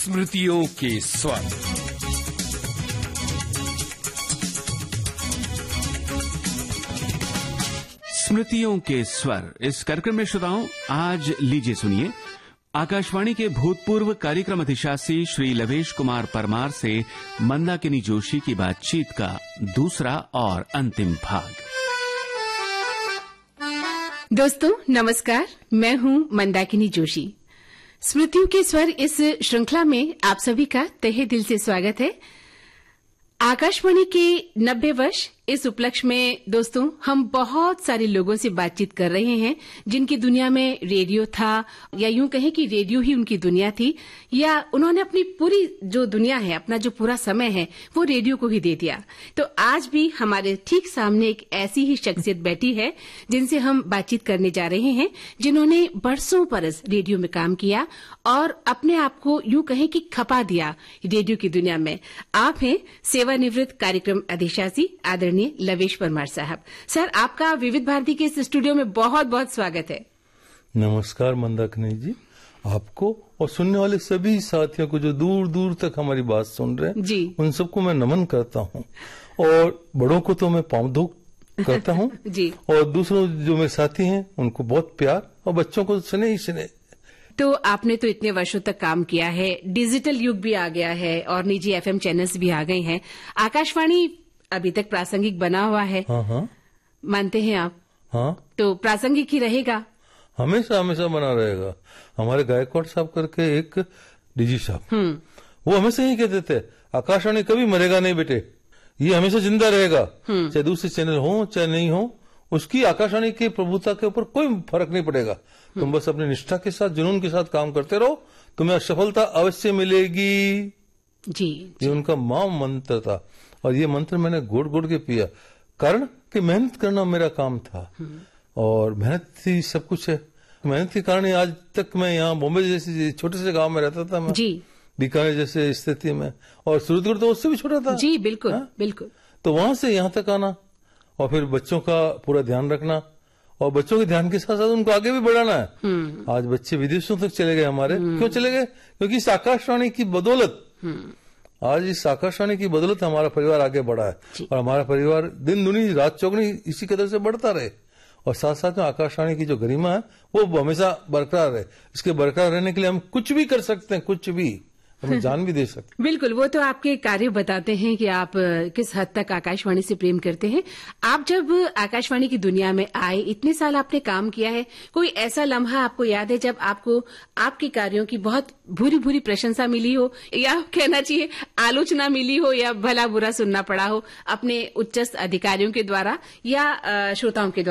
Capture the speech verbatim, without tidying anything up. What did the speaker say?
स्मृतियों के स्वर। स्मृतियों के स्वर इस कार्यक्रम में श्रोताओं आज लीजिए सुनिए आकाशवाणी के भूतपूर्व कार्यक्रम अधिशासी श्री लवेश कुमार परमार से मंदाकिनी जोशी की बातचीत का दूसरा और अंतिम भाग। दोस्तों नमस्कार, मैं हूं मंदाकिनी जोशी। स्मृतियों के स्वर इस श्रृंखला में आप सभी का तहे दिल से स्वागत है। आकाशवाणी के नब्बे वर्ष इस उपलक्ष्य में दोस्तों हम बहुत सारे लोगों से बातचीत कर रहे हैं जिनकी दुनिया में रेडियो था, या यूं कहें कि रेडियो ही उनकी दुनिया थी, या उन्होंने अपनी पूरी जो दुनिया है, अपना जो पूरा समय है वो रेडियो को ही दे दिया। तो आज भी हमारे ठीक सामने एक ऐसी ही शख्सियत बैठी है जिनसे हम बातचीत करने जा रहे हैं, जिन्होंने बरसों बरस रेडियो में काम किया और अपने आप को यूं कहें कि खपा दिया रेडियो की दुनिया में। आप हैं सेवानिवृत्त कार्यक्रम अधिशासी आदरणीय लवेश परमार साहब। सर, आपका विविध भारती के इस स्टूडियो में बहुत बहुत स्वागत है। नमस्कार मंदाकिनी जी, आपको और सुनने वाले सभी साथियों को जो दूर दूर तक हमारी बात सुन रहे हैं जी, उन सबको मैं नमन करता हूँ। और बड़ों को तो मैं पाँव धो करता हूँ जी, और दूसरों जो मेरे साथी हैं उनको बहुत प्यार, और बच्चों को स्नेह ही स्नेह। तो आपने तो इतने वर्षों तक काम किया है, डिजिटल युग भी आ गया है और निजी एफएम चैनल्स भी आ गए हैं। आकाशवाणी अभी तक प्रासंगिक बना हुआ है। हाँ हाँ, मानते हैं आप? हाँ, तो प्रासंगिक ही रहेगा, हमेशा हमेशा बना रहेगा। हमारे गायकवाड़ साहब करके एक डीजी साहब, वो हमेशा ही कहते थे आकाशवाणी कभी मरेगा नहीं बेटे, ये हमेशा जिंदा रहेगा, चाहे दूसरे चैनल हो चाहे नहीं हो, उसकी आकाशवाणी की प्रभुता के ऊपर कोई फर्क नहीं पड़ेगा। तुम बस अपनी निष्ठा के साथ, जुनून के साथ काम करते रहो, तुम्हें सफलता अवश्य मिलेगी। जी, ये उनका महान मंत्र था, और ये मंत्र मैंने घोट घोट के पिया, कारण कि मेहनत करना मेरा काम था, और मेहनत ही सब कुछ है। मेहनत के कारण आज तक मैं यहाँ बॉम्बे जैसे छोटे से गांव में रहता था मैं जी, बीकानेर जैसे स्थिति में, और सूरतगढ़ तो उससे भी छोटा था जी। बिल्कुल हा? बिल्कुल। तो वहां से यहाँ तक आना, और फिर बच्चों का पूरा ध्यान रखना, और बच्चों के ध्यान के साथ साथ उनको आगे भी बढ़ाना है। आज बच्चे विदेशों तक चले गए हमारे। क्यों चले गए? क्योंकि इस आकाशवाणी की बदौलत, आज इस आकाशवाणी की बदौलत हमारा परिवार आगे बढ़ा है, और हमारा परिवार दिन दुनी रात चौगनी इसी कदर से बढ़ता रहे, और साथ साथ में आकाशवाणी की जो गरिमा है वो हमेशा बरकरार रहे। इसके बरकरार रहने के लिए हम कुछ भी कर सकते हैं, कुछ भी हमें जान भी दे सकते। बिल्कुल, वो तो आपके कार्य बताते हैं कि आप किस हद तक आकाशवाणी से प्रेम करते हैं। आप जब आकाशवाणी की दुनिया में आए, इतने साल आपने काम किया है, कोई ऐसा लम्हा आपको याद है जब आपको आपके कार्यों की बहुत भूरी भूरी प्रशंसा मिली हो, या कहना चाहिए आलोचना मिली हो, या भला बुरा सुनना पड़ा हो अपने उच्चस्थ अधिकारियों के द्वारा या श्रोताओं के द्वारा?